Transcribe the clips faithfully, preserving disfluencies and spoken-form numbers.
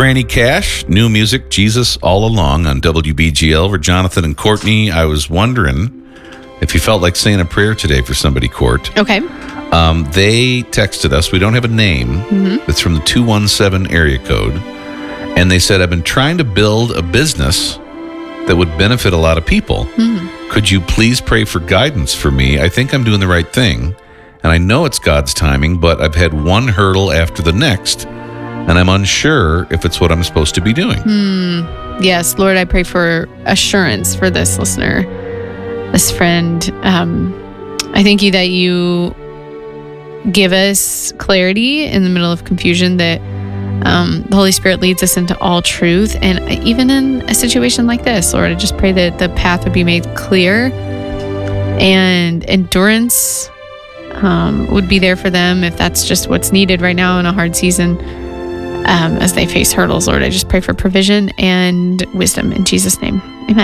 Franny Cash, new music, Jesus All Along on W B G L. We're Jonathan and Courtney. I was wondering if you felt like saying a prayer today for somebody, Court. Okay. Um, they texted us. We don't have a name. Mm-hmm. It's from the two one seven area code. And they said, I've been trying to build a business that would benefit a lot of people. Mm-hmm. Could you please pray for guidance for me? I think I'm doing the right thing. And I know it's God's timing, but I've had one hurdle after the next. And I'm unsure if it's what I'm supposed to be doing. Mm, yes, Lord, I pray for assurance for this listener, this friend. Um, I thank you that you give us clarity in the middle of confusion, that um, the Holy Spirit leads us into all truth. And even in a situation like this, Lord, I just pray that the path would be made clear and endurance um, would be there for them if that's just what's needed right now in a hard season. Um, as they face hurdles, Lord, I just pray for provision and wisdom in Jesus' name. Amen.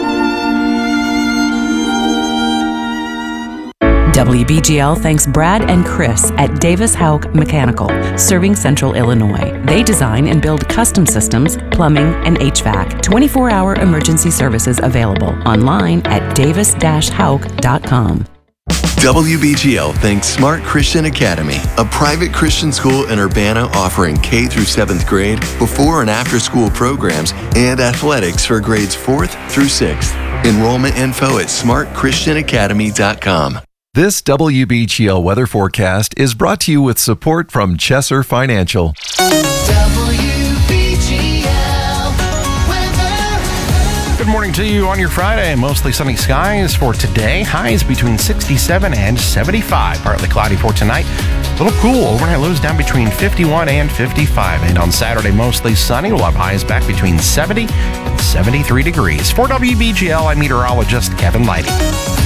W B G L thanks Brad and Chris at Davis Houck Mechanical, serving Central Illinois. They design and build custom systems, plumbing, and H V A C. twenty-four hour emergency services available online at davis dash houck dot com. W B G L thanks Smart Christian Academy, a private Christian school in Urbana offering K through seventh grade, before and after school programs, and athletics for grades fourth through sixth. Enrollment info at smart christian academy dot com. This W B G L weather forecast is brought to you with support from Chesser Financial. W B G L weather. Good morning to you on your Friday. Mostly sunny skies for today. Highs between sixty-seven and seventy-five. Partly cloudy for tonight. A little cool. Overnight lows down between fifty-one and fifty-five. And on Saturday, mostly sunny. We'll have highs back between seventy and seventy-three degrees. For W B G L, I'm meteorologist Kevin Lighty.